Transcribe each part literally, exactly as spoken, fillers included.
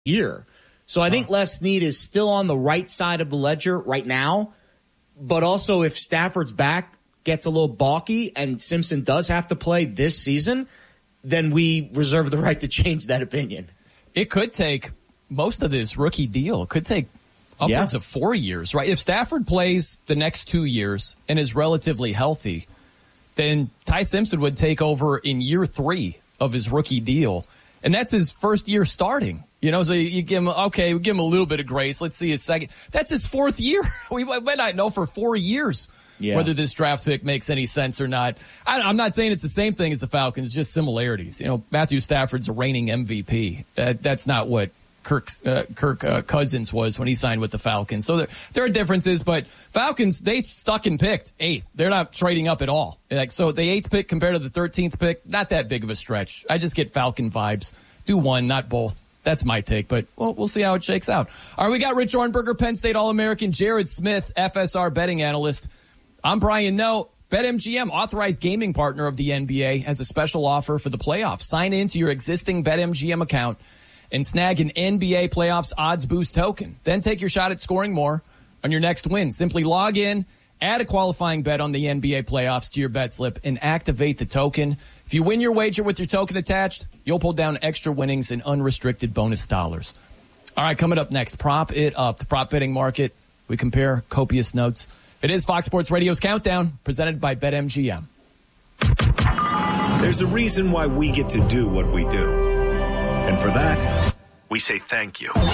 year. So I think Les Snead is still on the right side of the ledger right now. But also if Stafford's back gets a little balky and Simpson does have to play this season, then we reserve the right to change that opinion. It could take most of this rookie deal. It could take upwards yeah. of four years, right? If Stafford plays the next two years and is relatively healthy, then Ty Simpson would take over in year three of his rookie deal. And that's his first year starting. You know, so you give him, okay, we give him a little bit of grace. Let's see his second. That's his fourth year. We might not know for four years yeah. whether this draft pick makes any sense or not. I, I'm not saying it's the same thing as the Falcons, just similarities. You know, Matthew Stafford's a reigning M V P. Uh, that's not what Kirk, uh, Kirk uh, Cousins was when he signed with the Falcons. So there, there are differences, but Falcons, they stuck and picked eighth. They're not trading up at all. Like, so the eighth pick compared to the thirteenth pick, not that big of a stretch. I just get Falcon vibes. Do one, not both. That's my take, but well, we'll see how it shakes out. All right, we got Rich Ornberger, Penn State All-American, Jared Smith, F S R betting analyst. I'm Brian Noe. BetMGM, authorized gaming partner of the N B A, has a special offer for the playoffs. Sign in to your existing BetMGM account and snag an N B A playoffs odds boost token. Then take your shot at scoring more on your next win. Simply log in, add a qualifying bet on the N B A playoffs to your bet slip, and activate the token. If you win your wager with your token attached, you'll pull down extra winnings and unrestricted bonus dollars. All right, coming up next, Prop It Up, the prop betting market. We compare copious notes. It is Fox Sports Radio's Countdown, presented by BetMGM. There's a reason why we get to do what we do. And for that, we say thank you. To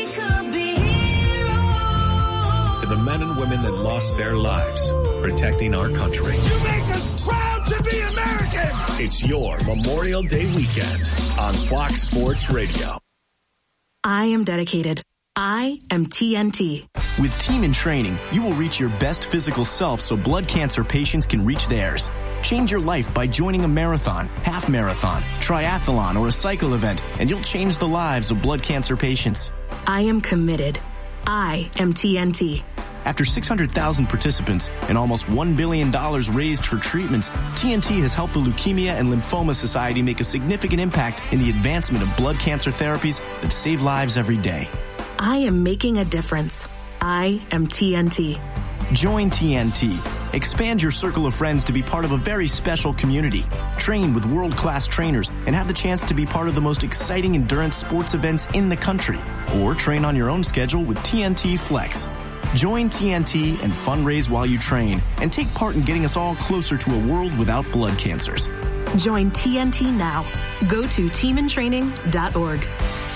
the men and women that lost their lives protecting our country. You make us proud to be American! It's your Memorial Day weekend on Fox Sports Radio. I am dedicated. I am T N T. With Team in Training, you will reach your best physical self so blood cancer patients can reach theirs. Change your life by joining a marathon, half marathon, triathlon, or a cycle event, and you'll change the lives of blood cancer patients. I am committed. I am T N T. After six hundred thousand participants and almost one billion dollars raised for treatments, T N T has helped the Leukemia and Lymphoma Society make a significant impact in the advancement of blood cancer therapies that save lives every day. I am making a difference. I am T N T. Join T N T. Expand your circle of friends to be part of a very special community. Train with world-class trainers and have the chance to be part of the most exciting endurance sports events in the country. Or train on your own schedule with T N T Flex. Join T N T and fundraise while you train and take part in getting us all closer to a world without blood cancers. Join T N T now. Go to team in training dot org.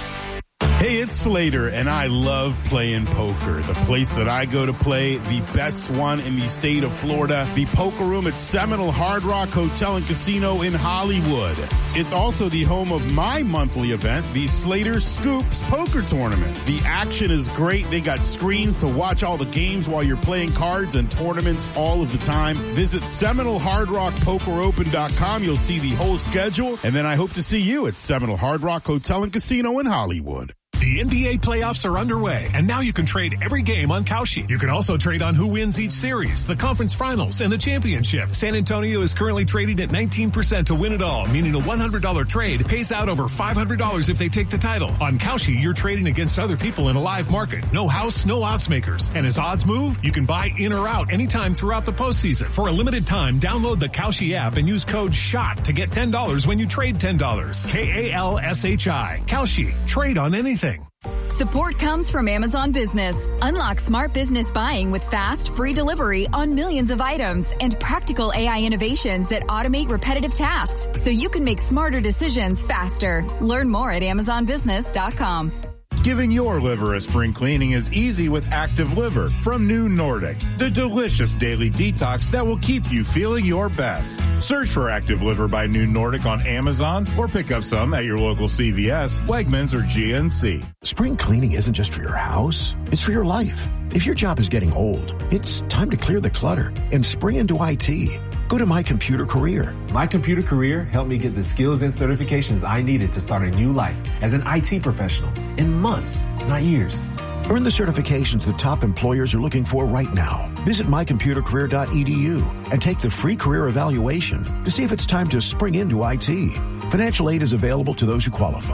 Hey, it's Slater, and I love playing poker. The place that I go to play, the best one in the state of Florida, the Poker Room at Seminole Hard Rock Hotel and Casino in Hollywood. It's also the home of my monthly event, the Slater Scoops Poker Tournament. The action is great. They got screens to watch all the games while you're playing cards and tournaments all of the time. Visit Seminole Hard Rock Poker Open dot com. You'll see the whole schedule, and then I hope to see you at Seminole Hard Rock Hotel and Casino in Hollywood. The N B A playoffs are underway, and now you can trade every game on Kalshi. You can also trade on who wins each series, the conference finals, and the championship. San Antonio is currently trading at nineteen percent to win it all, meaning a one hundred dollars trade pays out over five hundred dollars if they take the title. On Kalshi, you're trading against other people in a live market. No house, no odds makers. And as odds move, you can buy in or out anytime throughout the postseason. For a limited time, download the Kalshi app and use code SHOT to get ten dollars when you trade ten dollars. K A L S H I. Kalshi. Trade on anything. Support comes from Amazon Business. Unlock smart business buying with fast, free delivery on millions of items and practical A I innovations that automate repetitive tasks so you can make smarter decisions faster. Learn more at amazon business dot com. Giving your liver a spring cleaning is easy with Active Liver from New Nordic, the delicious daily detox that will keep you feeling your best. Search for Active Liver by New Nordic on Amazon or pick up some at your local C V S, Wegmans, or G N C. Spring cleaning isn't just for your house, it's for your life. If your job is getting old, it's time to clear the clutter and spring into I T. Go to My Computer Career. My Computer Career helped me get the skills and certifications I needed to start a new life as an I T professional in months, not years. Earn the certifications the top employers are looking for right now. Visit my computer career dot e d u and take the free career evaluation to see if it's time to spring into I T. Financial aid is available to those who qualify.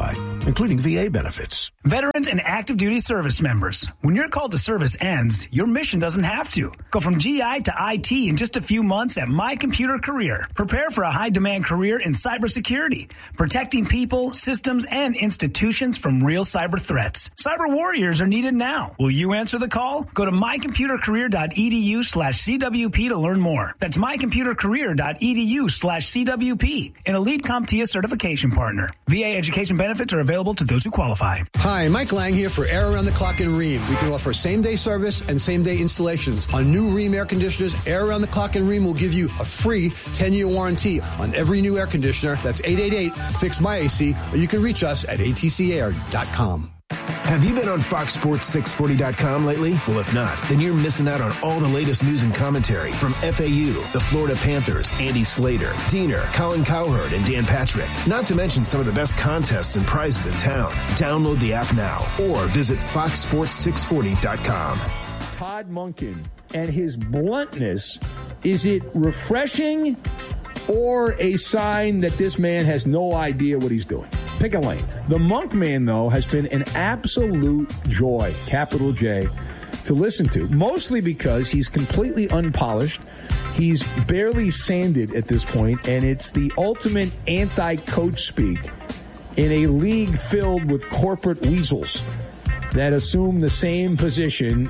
including V A benefits. Veterans and active duty service members, when your call to service ends, your mission doesn't have to. Go from G I to I T in just a few months at My Computer Career. Prepare for a high-demand career in cybersecurity, protecting people, systems, and institutions from real cyber threats. Cyber warriors are needed now. Will you answer the call? Go to mycomputercareer.edu slash CWP to learn more. That's mycomputercareer.edu slash CWP, an Elite CompTIA certification partner. V A education benefits are available to those who qualify. Hi, Mike Lang here for Air Around the Clock in Rheem. We can offer same-day service and same-day installations. On new Rheem air conditioners, Air Around the Clock in Rheem will give you a free ten-year warranty on every new air conditioner. That's eight eight eight, fix my A C, or you can reach us at A T C air dot com. Have you been on Fox Sports six forty dot com lately? Well, if not, then you're missing out on all the latest news and commentary from F A U, the Florida Panthers, Andy Slater, Diener, Colin Cowherd, and Dan Patrick. Not to mention some of the best contests and prizes in town. Download the app now or visit fox sports six forty dot com. Todd Monken and his bluntness, is it refreshing or a sign that this man has no idea what he's doing? Pick a lane. The Monk Man, though, has been an absolute joy, capital J, to listen to, mostly because he's completely unpolished. He's barely sanded at this point, and it's the ultimate anti-coach speak in a league filled with corporate weasels that assume the same position,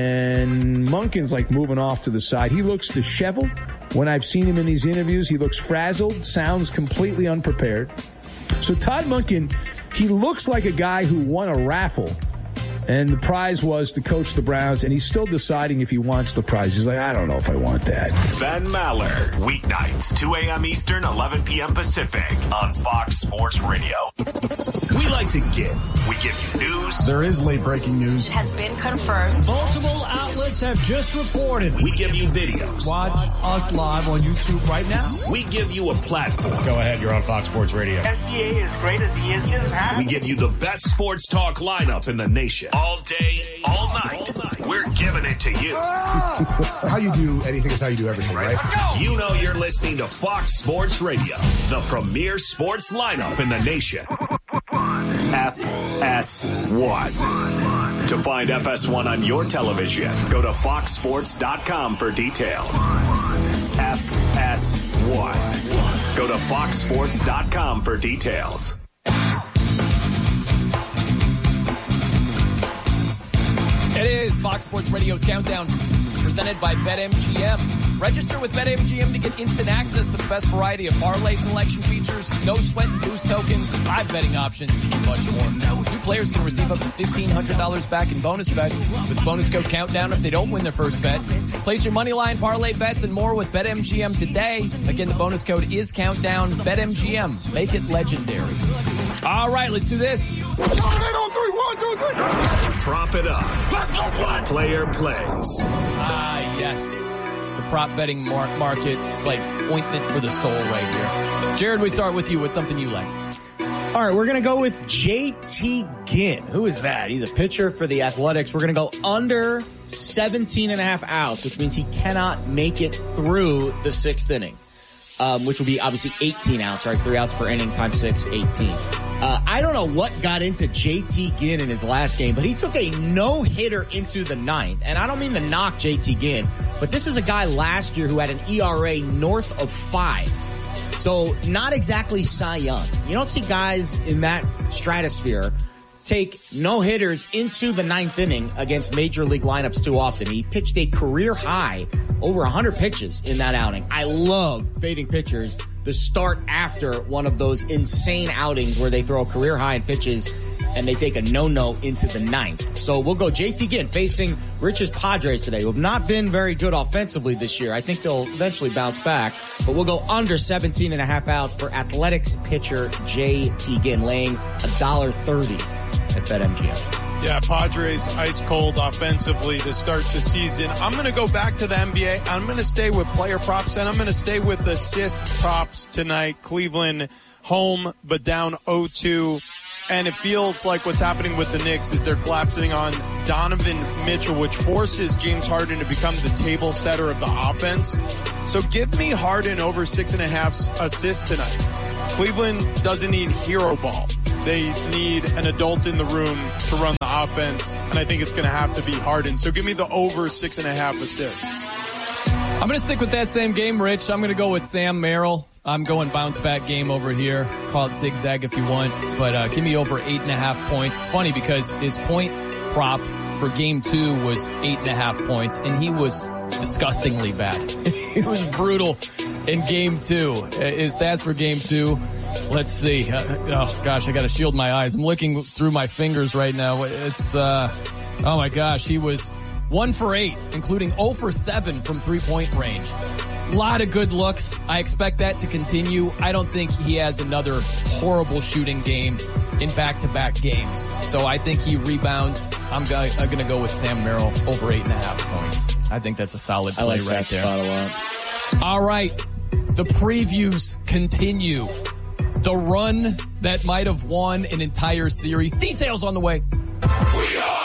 and Monken's like moving off to the side. He looks disheveled. When I've seen him in these interviews, he looks frazzled, sounds completely unprepared. So Todd Monken, he looks like a guy who won a raffle, and the prize was to coach the Browns, and he's still deciding if he wants the prize. He's like, I don't know if I want that. Ben Maller, weeknights, two a.m. Eastern, eleven p.m. Pacific, on Fox Sports Radio. We like to give. We give you news. There is late breaking news. It has been confirmed. Multiple outlets have just reported. We give you videos. Watch us live on YouTube right now. We give you a platform. Go ahead, you're on Fox Sports Radio. S G A is great as he is. He doesn't have We give you the best sports talk lineup in the nation. All day, all night. All night. We're giving it to you. How you do anything is how you do everything, right? You know you're listening to Fox Sports Radio, the premier sports lineup in the nation. F S one. To find F S one on your television, go to fox sports dot com for details. F S one. Go to fox sports dot com for details. It is Fox Sports Radio's Countdown, presented by BetMGM. Register with BetMGM to get instant access to the best variety of parlay selection features, no sweat and boost tokens, live betting options, and much more. New players can receive up to fifteen hundred dollars back in bonus bets with bonus code Countdown if they don't win their first bet. Place your money line, parlay bets, and more with BetMGM today. Again, the bonus code is Countdown. BetMGM. Make it legendary. All right, let's do this. Prop it up. Let's go play. Player plays. Ah, yes. The prop betting mar- market is like ointment for the soul right here. Jared, we start with you. What's something you like? All right, we're going to go with J T Ginn. Who is that? He's a pitcher for the Athletics. We're going to go under seventeen and a half outs, which means he cannot make it through the sixth inning, um, which will be obviously eighteen outs, right? Three outs per inning times six, eighteen. Uh, I don't know what got into J T Ginn in his last game, but he took a no-hitter into the ninth. And I don't mean to knock J T Ginn, but this is a guy last year who had an E R A north of five. So not exactly Cy Young. You don't see guys in that stratosphere take no-hitters into the ninth inning against major league lineups too often. He pitched a career high, over one hundred pitches in that outing. I love fading pitchers to start after one of those insane outings where they throw a career high in pitches and they take a no-no into the ninth. So we'll go J T Ginn facing Rich's Padres today, who have not been very good offensively this year. I think they'll eventually bounce back, but we'll go under seventeen and a half outs for Athletics pitcher J T Ginn, laying one dollar thirty at BetMGM. Yeah, Padres ice cold offensively to start the season. I'm going to go back to the N B A. I'm going to stay with player props, and I'm going to stay with assist props tonight. Cleveland home, but down oh two. And it feels like what's happening with the Knicks is they're collapsing on Donovan Mitchell, which forces James Harden to become the table setter of the offense. So give me Harden over six and a half assists tonight. Cleveland doesn't need hero ball. they need an adult in the room to run the offense, and I think it's going to have to be Harden. So give me the over six and a half assists. I'm going to stick with that same game, Rich. I'm going to go with Sam Merrill. I'm going bounce back game over here. Call it zigzag if you want, but uh, give me over eight and a half points. It's funny because his point prop for game two was eight and a half points, and he was disgustingly bad. It was brutal in game two. His stats for game two, let's see. Uh, oh gosh, I got to shield my eyes. I'm looking through my fingers right now. It's, uh, oh my gosh, he was one for eight, including zero for seven from three-point range. A lot of good looks. I expect that to continue. I don't think he has another horrible shooting game in back-to-back games. So I think he rebounds. I'm going to go with Sam Merrill over eight and a half points. I think that's a solid play I like right that there. Spot a lot. All right. The previews continue. The run that might have won an entire series. Details on the way. We are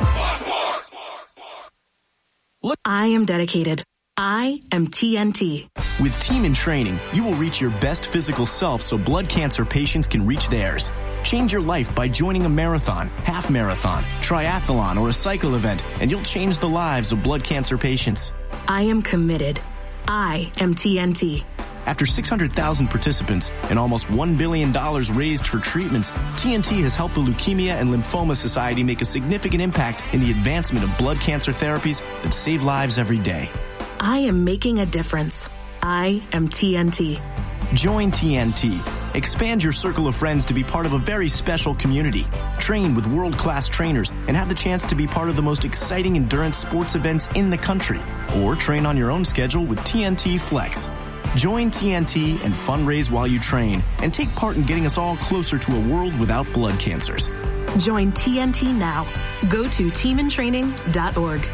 Look, I am dedicated. I am T N T. With Team in Training, you will reach your best physical self so blood cancer patients can reach theirs. Change your life by joining a marathon, half marathon, triathlon, or a cycle event, and you'll change the lives of blood cancer patients. I am committed. I am T N T. After six hundred thousand participants and almost one billion dollars raised for treatments, T N T has helped the Leukemia and Lymphoma Society make a significant impact in the advancement of blood cancer therapies that save lives every day. I am making a difference. I am T N T. Join T N T. Expand your circle of friends to be part of a very special community. Train with world-class trainers and have the chance to be part of the most exciting endurance sports events in the country. Or train on your own schedule with T N T Flex. Join T N T and fundraise while you train and take part in getting us all closer to a world without blood cancers. Join T N T now. Go to team in training dot org.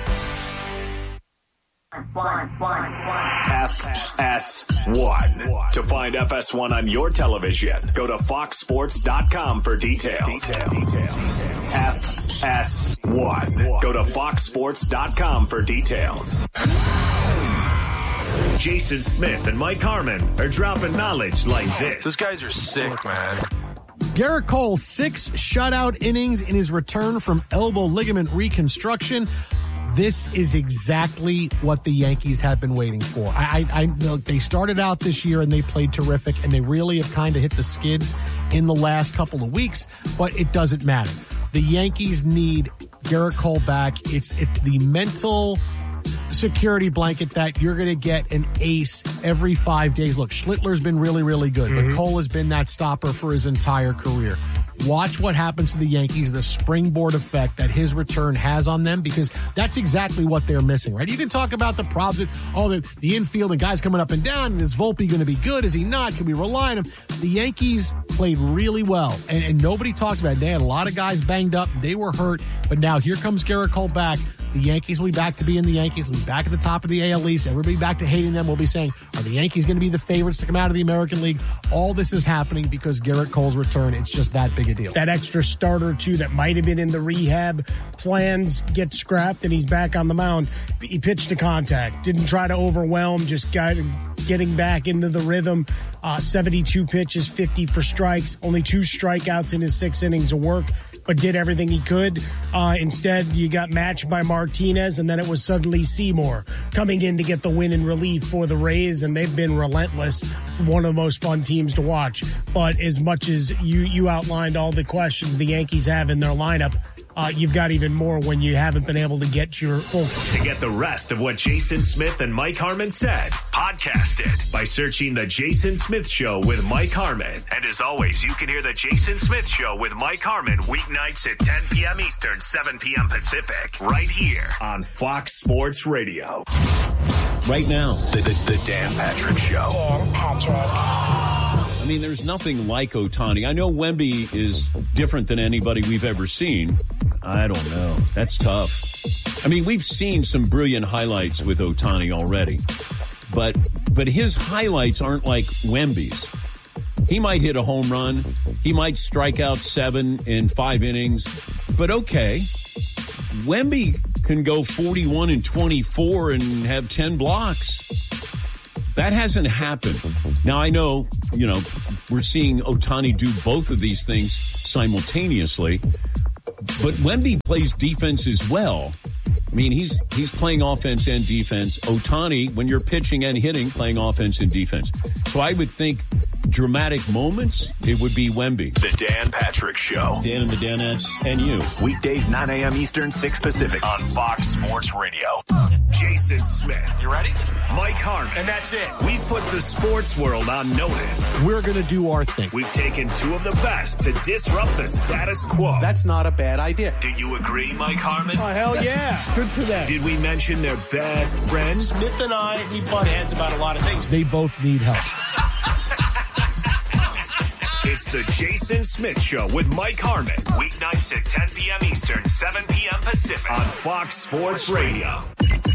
F S one. To find F S one on your television, go to fox sports dot com for details. F S one. Go to fox sports dot com for details. Jason Smith and Mike Harmon are dropping knowledge like this. Those guys are sick, man. Gerrit Cole, six shutout innings in his return from elbow ligament reconstruction. This is exactly what the Yankees have been waiting for. I, I, I know they started out this year and they played terrific, and they really have kind of hit the skids in the last couple of weeks, but it doesn't matter. The Yankees need Gerrit Cole back. It's, it's the mental security blanket that you're going to get an ace every five days. Look, Schlittler's been really, really good, mm-hmm. but Cole has been that stopper for his entire career. Watch what happens to the Yankees, the springboard effect that his return has on them, because that's exactly what they're missing, right? You can talk about the problems, oh, the, the infield and guys coming up and down, and is Volpe going to be good? Is he not? Can we rely on him? The Yankees played really well, and, and nobody talked about it. They had a lot of guys banged up. They were hurt, but now here comes Gerrit Cole back. The Yankees will be back to being the Yankees. We'll be back at the top of the A L East. Everybody back to hating them. We'll be saying, are the Yankees going to be the favorites to come out of the American League? All this is happening because Gerrit Cole's return. It's just that big a deal. That extra start or two that might have been in the rehab plans get scrapped, and he's back on the mound. He pitched to contact. Didn't try to overwhelm, just got getting back into the rhythm. Uh, seventy-two pitches, fifty for strikes. Only two strikeouts in his six innings of work, but did everything he could. Uh, instead, you got matched by Martinez, and then it was suddenly Seymour coming in to get the win in relief for the Rays, and they've been relentless. One of the most fun teams to watch. But as much as you, you outlined all the questions the Yankees have in their lineup, Uh, you've got even more when you haven't been able to get your full. To get the rest of what Jason Smith and Mike Harmon said, podcast it by searching The Jason Smith Show with Mike Harmon. And as always, you can hear The Jason Smith Show with Mike Harmon weeknights at ten p.m. Eastern, seven p.m. Pacific, right here on Fox Sports Radio. Right now, the, the, the Dan Patrick Show. Dan Patrick. I mean, there's nothing like Ohtani. I know Wemby is different than anybody we've ever seen. I don't know. That's tough. I mean, we've seen some brilliant highlights with Ohtani already, but but his highlights aren't like Wemby's. He might hit a home run. He might strike out seven in five innings, but okay. Wemby can go forty-one and twenty-four and have ten blocks. That hasn't happened. Now, I know, you know, we're seeing Ohtani do both of these things simultaneously. But Wemby plays defense as well. I mean, he's he's playing offense and defense. Ohtani, when you're pitching and hitting, playing offense and defense. So I would think dramatic moments, it would be Wemby. The Dan Patrick Show. Dan and the Danettes and you. Weekdays, nine a.m. Eastern, six Pacific on Fox Sports Radio. Jason Smith. You ready? Mike Harmon. And that's it. We've put the sports world on notice. We're going to do our thing. We've taken two of the best to disrupt the status quo. That's not a bad idea. Do you agree, Mike Harmon? Oh, hell yeah. Good for them. Did we mention their best friends? Smith and I, we butt heads about a lot of things. They both need help. It's the Jason Smith Show with Mike Harmon. Weeknights at ten p.m. Eastern, seven p.m. Pacific on Fox Sports Radio.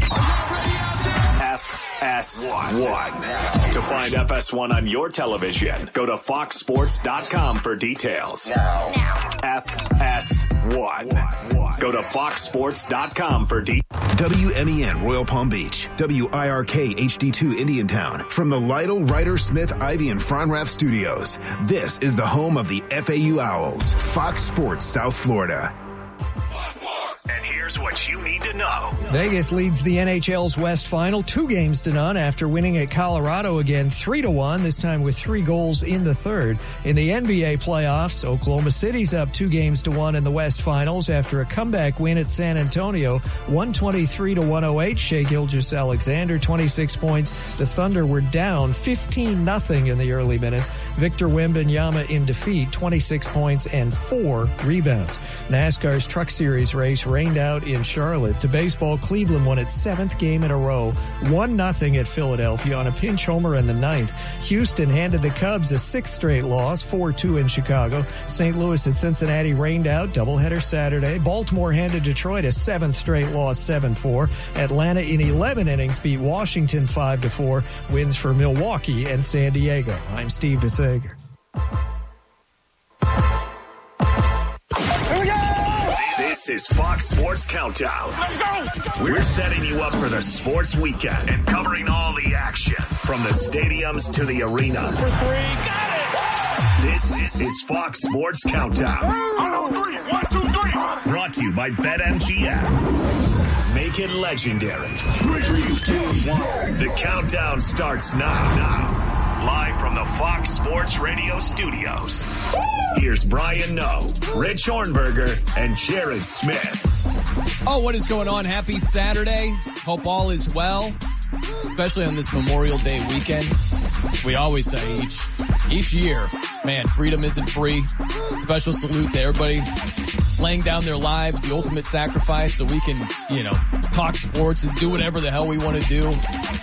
F S one. To find F S one on your television, go to fox sports dot com for details. Now. F S one. Go to fox sports dot com for details. W M E N Royal Palm Beach, W I R K H D two Indiantown. From the Lytle, Ryder, Smith, Ivy, and Fronrath Studios, this is the home of the F A U Owls, Fox Sports South Florida. And here's what you need to know. Vegas leads the N H L's West Final two games to none after winning at Colorado again three to one, this time with three goals in the third. In the N B A playoffs, Oklahoma City's up two games to one in the West Finals after a comeback win at San Antonio, one twenty-three to one oh eight. Shai Gilgeous-Alexander, twenty-six points. The Thunder were down fifteen nothing in the early minutes. Victor Wembanyama in defeat, twenty-six points and four rebounds. NASCAR's Truck Series race rained out in Charlotte. To baseball, Cleveland won its seventh game in a row, one nothing at Philadelphia on a pinch homer in the ninth. Houston handed the Cubs a sixth straight loss, four two in Chicago. Saint Louis at Cincinnati rained out, doubleheader Saturday. Baltimore handed Detroit a seventh straight loss, seven four. Atlanta in eleven innings beat Washington five to four. Wins for Milwaukee and San Diego. I'm Steve DeSager. This is Fox Sports Countdown. Let's go! We're setting you up for the sports weekend and covering all the action from the stadiums to the arenas. For three, got it! This is Fox Sports Countdown. One, two, three. One, two, three. Brought to you by BetMGM. Make it legendary. Three, two, one. The countdown starts now. Now. Live from the Fox Sports Radio studios. Here's Brian Noe, Rich Hornberger, and Jared Smith. Oh, what is going on? Happy Saturday. Hope all is well, especially on this Memorial Day weekend. We always say each each year, man, freedom isn't free. Special salute to everybody laying down their lives, the ultimate sacrifice, so we can, you know, talk sports and do whatever the hell we want to do.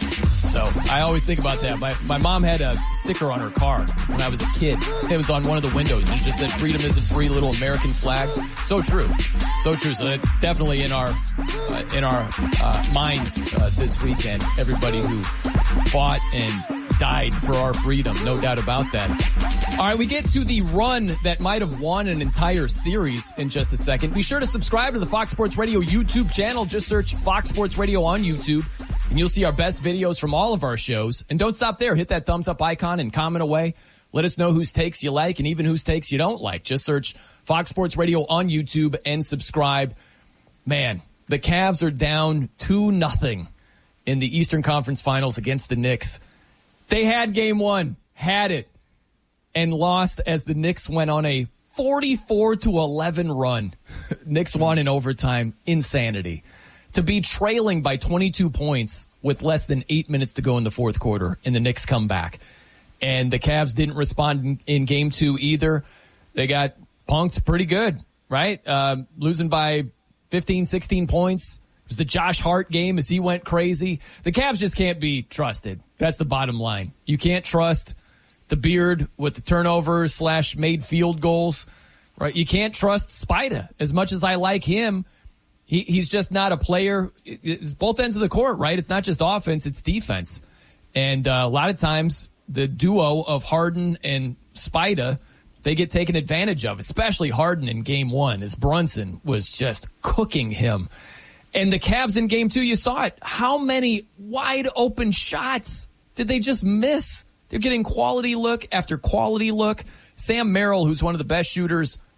So I always think about that. My my mom had a sticker on her car when I was a kid. It was on one of the windows, and it just said "Freedom isn't free," little American flag. So true, so true. So that's definitely in our uh, in our uh, minds uh, this weekend. Everybody who fought and died for our freedom, no doubt about that. All right, we get to the run that might have won an entire series in just a second. Be sure to subscribe to the Fox Sports Radio YouTube channel. Just search Fox Sports Radio on YouTube, and you'll see our best videos from all of our shows. And don't stop there. Hit that thumbs up icon and comment away. Let us know whose takes you like and even whose takes you don't like. Just search Fox Sports Radio on YouTube and subscribe. Man, the Cavs are down two nothing in the Eastern Conference Finals against the Knicks. They had game one, had it, and lost as the Knicks went on a forty-four to eleven run. Knicks won in overtime. Insanity. To be trailing by twenty-two points with less than eight minutes to go in the fourth quarter, and the Knicks come back. And the Cavs didn't respond in, in game two either. They got punked pretty good, right? Uh, losing by fifteen, sixteen points. It was the Josh Hart game as he went crazy. The Cavs just can't be trusted. That's the bottom line. You can't trust the Beard with the turnovers slash made field goals, right? You can't trust Spida. As much as I like him, he, he's just not a player. It's both ends of the court, right? It's not just offense, it's defense. And uh, a lot of times the duo of Harden and Spida, they get taken advantage of, especially Harden in game one, as Brunson was just cooking him. And the Cavs in game two, you saw it. How many wide open shots did they just miss? They're getting quality look after quality look. Sam Merrill, who's one of the best shooters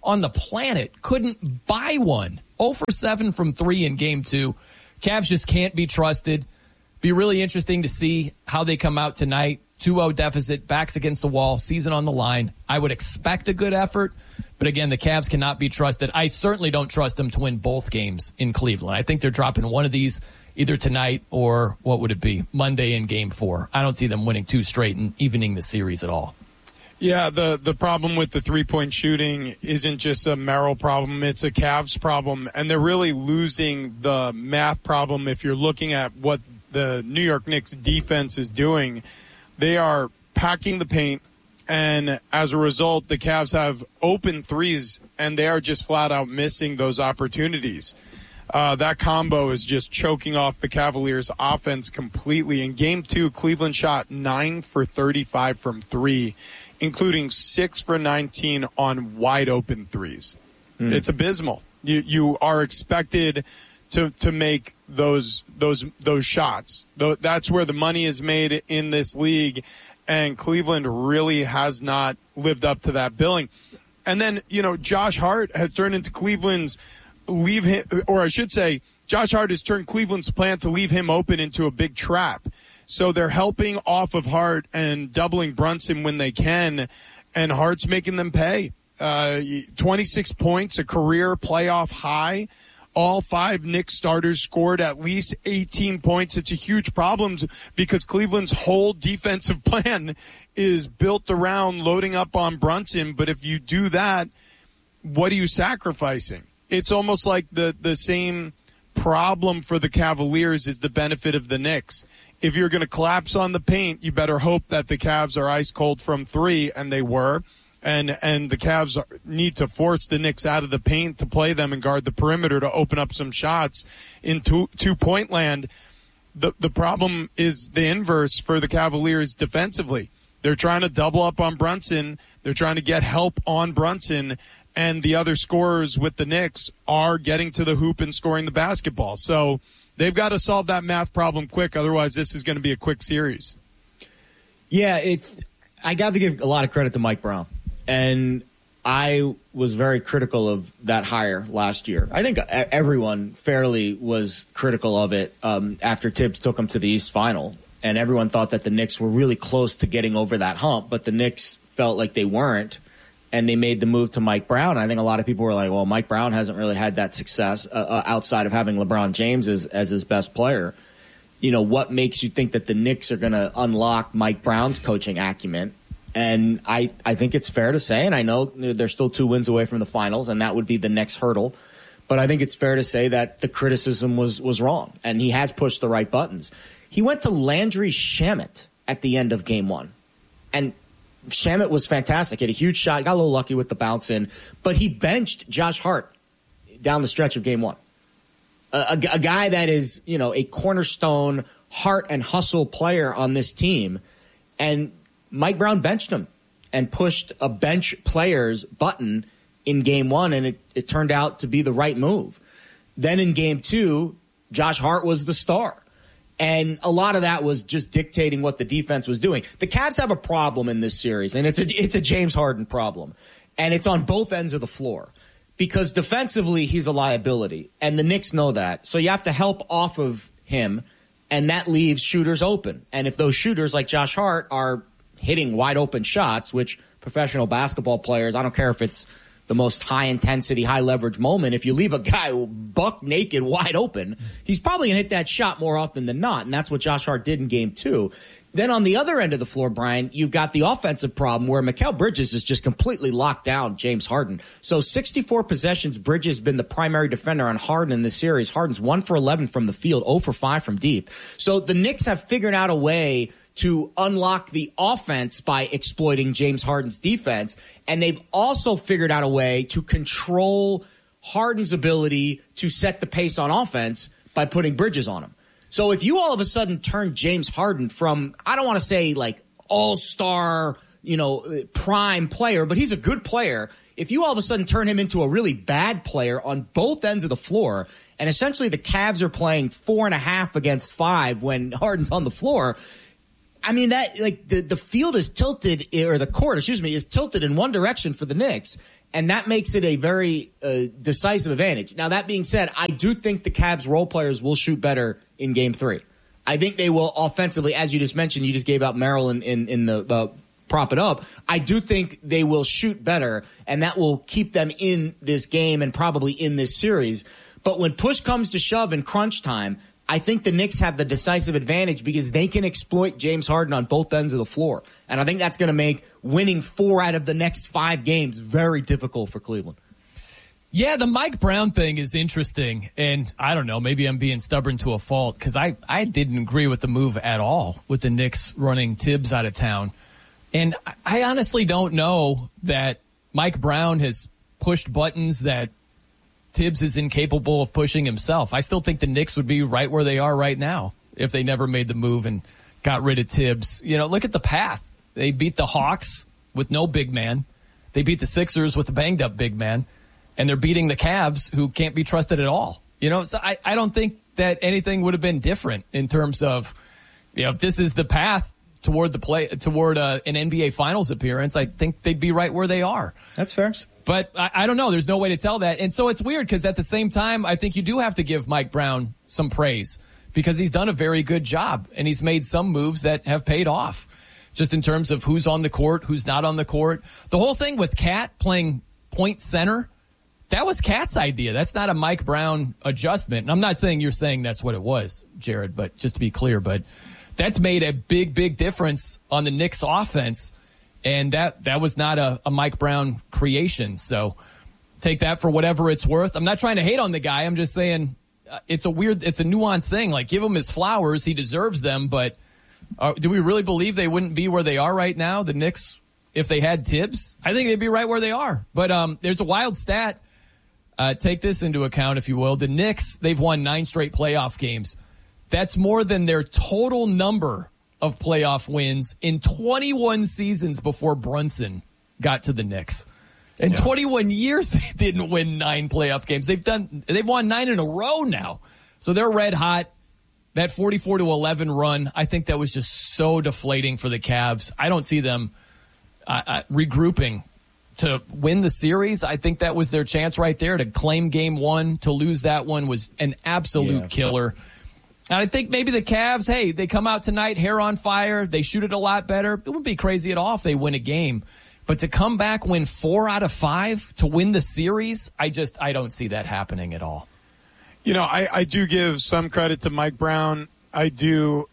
on the planet couldn't buy one. zero for seven from three in game two. Cavs just can't be trusted. Be really interesting to see how they come out tonight. two oh deficit, backs against the wall, season on the line. I would expect a good effort, but again, the Cavs cannot be trusted. I certainly don't trust them to win both games in Cleveland. I think they're dropping one of these either tonight or what would it be, Monday in game four. I don't see them winning two straight and evening the series at all. Yeah, the, the problem with the three-point shooting isn't just a Merrill problem, it's a Cavs problem, and they're really losing the math problem if you're looking at what the New York Knicks defense is doing. They are packing the paint, and as a result, the Cavs have open threes, and they are just flat out missing those opportunities. Uh, that combo is just choking off the Cavaliers' offense completely. In game two, Cleveland shot nine for thirty-five from three, including six for nineteen on wide open threes. Mm. It's abysmal. You you are expected to to make those those those shots. That's where the money is made in this league, and Cleveland really has not lived up to that billing. And then, you know, Josh Hart has turned into Cleveland's leave him, or I should say, Josh Hart has turned Cleveland's plan to leave him open into a big trap. So they're helping off of Hart and doubling Brunson when they can, and Hart's making them pay. Uh, twenty-six points, a career playoff high. All five Knicks starters scored at least eighteen points. It's a huge problem because Cleveland's whole defensive plan is built around loading up on Brunson. But if you do that, what are you sacrificing? It's almost like the, the same problem for the Cavaliers is the benefit of the Knicks. If you're going to collapse on the paint, you better hope that the Cavs are ice cold from three, and they were. And and the Cavs need to force the Knicks out of the paint to play them and guard the perimeter to open up some shots in two, two-point land. The, the problem is the inverse for the Cavaliers defensively. They're trying to double up on Brunson. They're trying to get help on Brunson. And the other scorers with the Knicks are getting to the hoop and scoring the basketball. So they've got to solve that math problem quick. Otherwise, this is going to be a quick series. Yeah, it's. I got to give a lot of credit to Mike Brown. And I was very critical of that hire last year. I think everyone fairly was critical of it um, after Tibbs took them to the East Final. And everyone thought that the Knicks were really close to getting over that hump, but the Knicks felt like they weren't. And they made the move to Mike Brown. I think a lot of people were like, well, Mike Brown hasn't really had that success uh, outside of having LeBron James as, as his best player. You know, what makes you think that the Knicks are going to unlock Mike Brown's coaching acumen? And I, I think it's fair to say, and I know they're still two wins away from the finals, and that would be the next hurdle. But I think it's fair to say that the criticism was, was wrong, and he has pushed the right buttons. He went to Landry Shamet at the end of game one. And Shamet was fantastic. He had a huge shot, got a little lucky with the bounce in, but he benched Josh Hart down the stretch of game one. A, a, a guy that is, you know, a cornerstone heart and hustle player on this team. And Mike Brown benched him and pushed a bench player's button in game one, and it, it turned out to be the right move. Then in game two, Josh Hart was the star. And a lot of that was just dictating what the defense was doing. The Cavs have a problem in this series, and it's a, it's a James Harden problem. And it's on both ends of the floor. Because defensively, he's a liability, and the Knicks know that. So you have to help off of him, and that leaves shooters open. And if those shooters, like Josh Hart, are hitting wide open shots, which professional basketball players, I don't care if it's the most high-intensity, high-leverage moment. If you leave a guy buck naked wide open, he's probably going to hit that shot more often than not, and that's what Josh Hart did in game two. Then on the other end of the floor, Brian, you've got the offensive problem where Mikal Bridges is just completely locked down James Harden. So sixty-four possessions, Bridges has been the primary defender on Harden in this series. Harden's one for eleven from the field, zero for five from deep. So the Knicks have figured out a way to unlock the offense by exploiting James Harden's defense. And they've also figured out a way to control Harden's ability to set the pace on offense by putting Bridges on him. So if you all of a sudden turn James Harden from, I don't want to say like all-star, you know, prime player, but he's a good player. If you all of a sudden turn him into a really bad player on both ends of the floor, and essentially the Cavs are playing four and a half against five when Harden's on the floor, I mean, that like the, the field is tilted, or the court, excuse me, is tilted in one direction for the Knicks, and that makes it a very uh, decisive advantage. Now, that being said, I do think the Cavs role players will shoot better in Game Three. I think they will offensively, as you just mentioned. You just gave out Merrill in in, in the uh, prop it up. I do think they will shoot better, and that will keep them in this game and probably in this series. But when push comes to shove in crunch time, I think the Knicks have the decisive advantage because they can exploit James Harden on both ends of the floor. And I think that's going to make winning four out of the next five games very difficult for Cleveland. Yeah, the Mike Brown thing is interesting. And I don't know, maybe I'm being stubborn to a fault because I, I didn't agree with the move at all with the Knicks running Tibbs out of town. And I honestly don't know that Mike Brown has pushed buttons that Tibbs is incapable of pushing himself. I still think the Knicks would be right where they are right now if they never made the move and got rid of Tibbs. You know, look at the path. They beat the Hawks with no big man. They beat the Sixers with a banged up big man. And they're beating the Cavs, who can't be trusted at all. You know, so I, I don't think that anything would have been different in terms of, you know, if this is the path toward the play, toward uh, an N B A Finals appearance, I think they'd be right where they are. That's fair. But I, I don't know. There's no way to tell that. And so it's weird because at the same time, I think you do have to give Mike Brown some praise because he's done a very good job and he's made some moves that have paid off just in terms of who's on the court, who's not on the court. The whole thing with Cat playing point center, that was Cat's idea. That's not a Mike Brown adjustment. And I'm not saying you're saying that's what it was, Jared, but just to be clear, but that's made a big, big difference on the Knicks offense. And that, that was not a, a Mike Brown creation. So take that for whatever it's worth. I'm not trying to hate on the guy. I'm just saying uh, it's a weird, it's a nuanced thing. Like, give him his flowers. He deserves them. But uh, do we really believe they wouldn't be where they are right now, the Knicks, if they had Tibbs? I think they'd be right where they are. But um, there's a wild stat. Uh, take this into account, if you will. The Knicks, they've won nine straight playoff games. That's more than their total number of playoff wins in twenty-one seasons before Brunson got to the Knicks. In yeah. twenty-one years, they didn't win nine playoff games. They've done, they've won nine in a row now. So they're red hot. That forty-four to eleven run, I think that was just so deflating for the Cavs. I don't see them uh, uh, regrouping to win the series. I think that was their chance right there to claim game one. To lose that one was an absolute yeah. killer. And I think maybe the Cavs, hey, they come out tonight, hair on fire. They shoot it a lot better. It wouldn't be crazy at all if they win a game. But to come back, win four out of five to win the series, I just, I don't see that happening at all. You know, I, I do give some credit to Mike Brown. I do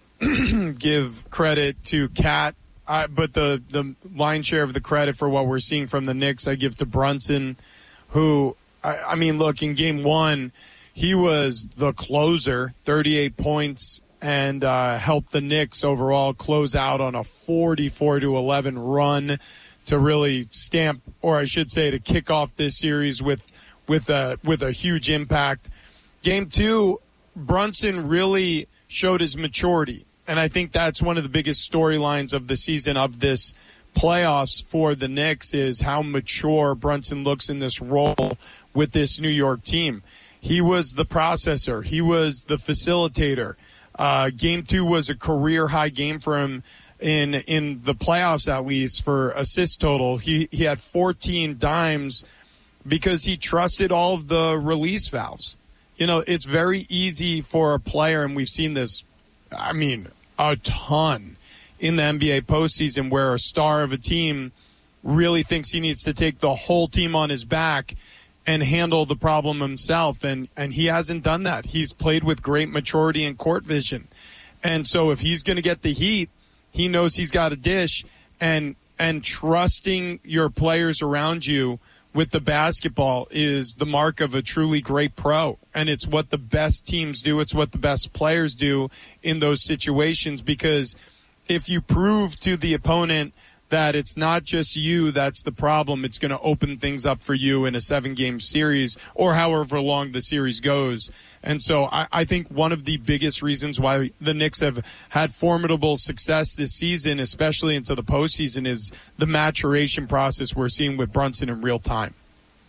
give credit to Cat. I, but the, the lion's share of the credit for what we're seeing from the Knicks, I give to Brunson, who, I, I mean, look, in game one, he was the closer, thirty-eight points, and uh, helped the Knicks overall close out on a forty-four to eleven run to really stamp, or I should say, to kick off this series with with a with a huge impact. Game two, Brunson really showed his maturity, and I think that's one of the biggest storylines of the season, of this playoffs for the Knicks, is how mature Brunson looks in this role with this New York team. He was the processor. He was the facilitator. Uh, game two was a career high game for him in in the playoffs, at least, for assist total. He he had fourteen dimes because he trusted all of the release valves. You know, it's very easy for a player, and we've seen this, I mean, a ton in the N B A postseason, where a star of a team really thinks he needs to take the whole team on his back and handle the problem himself, and and he hasn't done that. He's played with great maturity and court vision, and so if he's going to get the heat, he knows he's got a dish, and and trusting your players around you with the basketball is the mark of a truly great pro, and it's what the best teams do. It's what the best players do in those situations, because if you prove to the opponent that it's not just you that's the problem, it's going to open things up for you in a seven-game series or however long the series goes. And so I, I think one of the biggest reasons why the Knicks have had formidable success this season, especially into the postseason, is the maturation process we're seeing with Brunson in real time.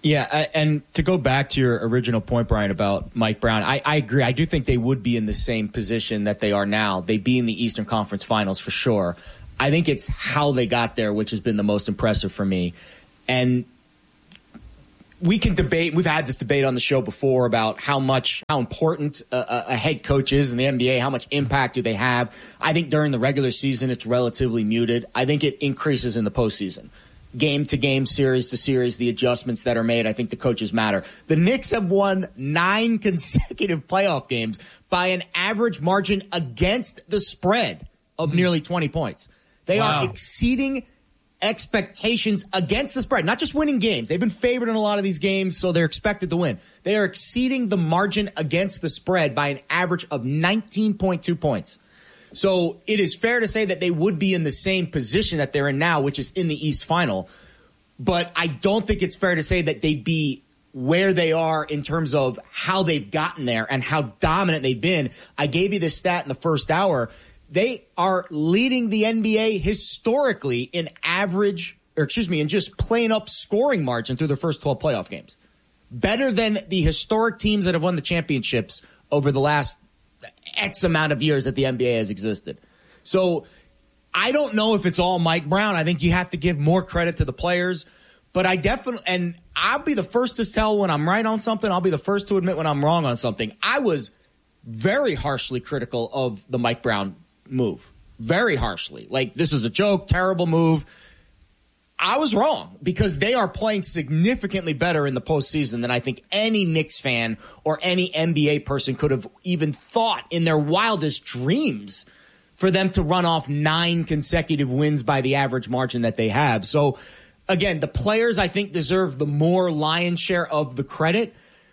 Yeah, I, and to go back to your original point, Brian, about Mike Brown, I, I agree. I do think they would be in the same position that they are now. They'd be in the Eastern Conference Finals for sure. I think it's how they got there, which has been the most impressive for me. And we can debate. We've had this debate on the show before about how much, how important a, a head coach is in the N B A. How much impact do they have? I think during the regular season, it's relatively muted. I think it increases in the postseason. Game to game, series to series, the adjustments that are made, I think the coaches matter. The Knicks have won nine consecutive playoff games by an average margin against the spread of mm-hmm. nearly twenty points. They wow. are exceeding expectations against the spread, not just winning games. They've been favored in a lot of these games, so they're expected to win. They are exceeding the margin against the spread by an average of nineteen point two points. So it is fair to say that they would be in the same position that they're in now, which is in the East Final. But I don't think it's fair to say that they'd be where they are in terms of how they've gotten there and how dominant they've been. I gave you this stat in the first hour. They are leading the N B A historically in average, or excuse me, in just plain up scoring margin through the first twelve playoff games. Better than the historic teams that have won the championships over the last X amount of years that the N B A has existed. So I don't know if it's all Mike Brown. I think you have to give more credit to the players. But I definitely, and I'll be the first to tell when I'm right on something. I'll be the first to admit when I'm wrong on something. I was very harshly critical of the Mike Brown move. Very harshly. Like, this is a joke, terrible move. I was wrong because they are playing significantly better in the postseason than I think any Knicks fan or any N B A person could have even thought in their wildest dreams for them to run off nine consecutive wins by the average margin that they have. So, again, the players, I think, deserve the more lion's share of the credit.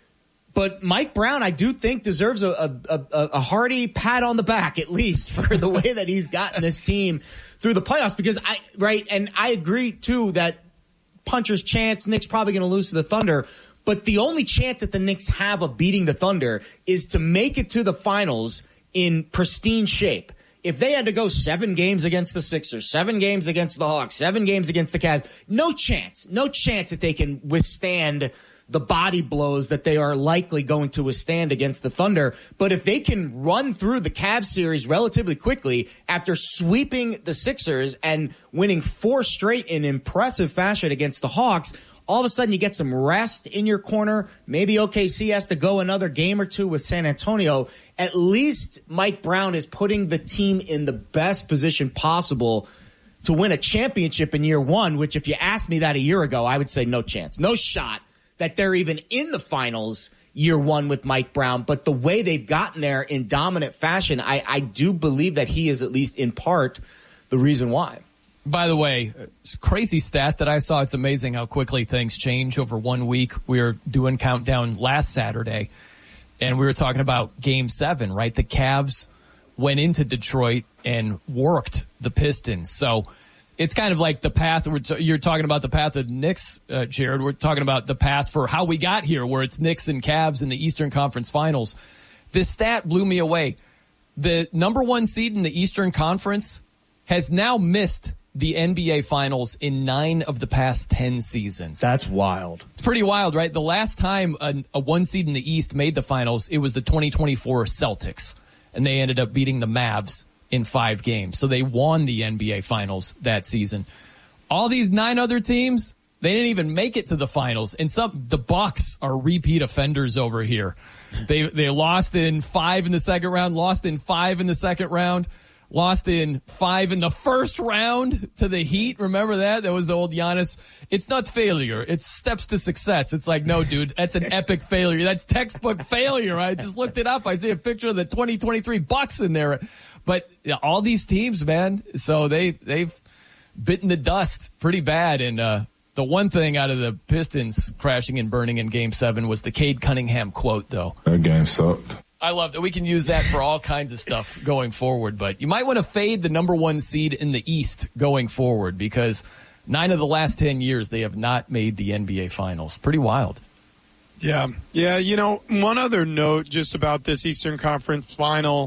But Mike Brown, I do think, deserves a, a, a, a hearty pat on the back, at least, for the way that he's gotten this team through the playoffs. Because I, right, and I agree, too, that puncher's chance, Knicks probably going to lose to the Thunder. But the only chance that the Knicks have of beating the Thunder is to make it to the finals in pristine shape. If they had to go seven games against the Sixers, seven games against the Hawks, seven games against the Cavs, no chance, no chance that they can withstand the body blows that they are likely going to withstand against the Thunder. But if they can run through the Cavs series relatively quickly after sweeping the Sixers and winning four straight in impressive fashion against the Hawks, all of a sudden you get some rest in your corner. Maybe O K C has to go another game or two with San Antonio. At least Mike Brown is putting the team in the best position possible to win a championship in year one, which if you asked me that a year ago, I would say no chance, no shot that they're even in the finals year one with Mike Brown. But the way they've gotten there in dominant fashion, I, I do believe that he is at least in part the reason why. By the way, it's a crazy stat that I saw. It's amazing how quickly things change over one week. We were doing countdown last Saturday, and we were talking about game seven, right? The Cavs went into Detroit and worked the Pistons. So it's kind of like the path. You're talking about the path of Knicks, uh, Jared. We're talking about the path for how we got here, where it's Knicks and Cavs in the Eastern Conference Finals. This stat blew me away. The number one seed in the Eastern Conference has now missed the N B A Finals in nine of the past ten seasons. That's wild. It's pretty wild, right? The last time a, a one seed in the East made the finals, it was the twenty twenty-four Celtics, and they ended up beating the Mavs in five games. So they won the N B A Finals that season. All these nine other teams, they didn't even make it to the finals. And some, the Bucks are repeat offenders over here. They they lost in five in the second round, lost in five in the second round, lost in five in the first round to the Heat. Remember that? That was the old Giannis. It's not failure. It's steps to success. It's like, no, dude, that's an epic failure. That's textbook failure. I just looked it up. I see a picture of the twenty twenty-three Bucks in there. But yeah, all these teams, man, so they, they've bitten the dust pretty bad. And uh, the one thing out of the Pistons crashing and burning in Game seven was the Cade Cunningham quote, though. That game sucked. I love that. We can use that for all kinds of stuff going forward. But you might want to fade the number one seed in the East going forward, because nine of the last ten years they have not made the N B A Finals. Pretty wild. Yeah. Yeah, you know, one other note just about this Eastern Conference Final